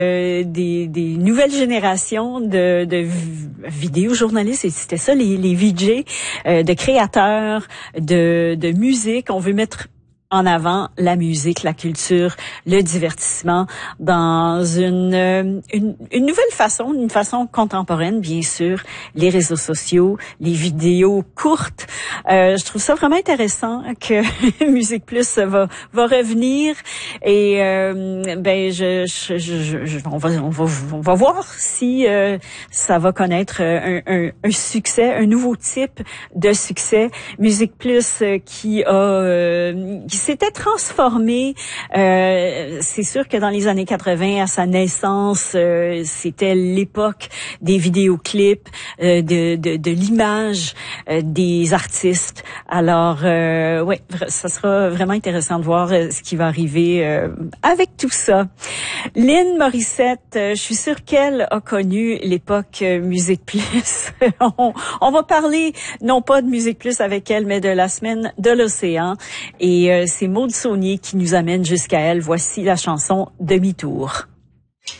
des nouvelles générations de vidéojournalistes, et c'était ça les VJ, de créateurs de musique. On veut mettre en avant la musique, la culture, le divertissement dans une nouvelle façon, une façon contemporaine, bien sûr, les réseaux sociaux, les vidéos courtes. Je trouve ça vraiment intéressant que Musique Plus va revenir, et on va voir si ça va connaître un succès, un nouveau type de succès. Musique Plus qui s'était transformé. C'est sûr que dans les années 80, à sa naissance, c'était l'époque des vidéoclips, de l'image des artistes. Alors, ça sera vraiment intéressant de voir ce qui va arriver avec tout ça. Lynn Morissette, je suis sûre qu'elle a connu l'époque Musique Plus. On va parler non pas de Musique Plus avec elle, mais de la semaine de l'océan. Et c'est Maude Saunier qui nous amène jusqu'à elle. Voici la chanson Demi-tour.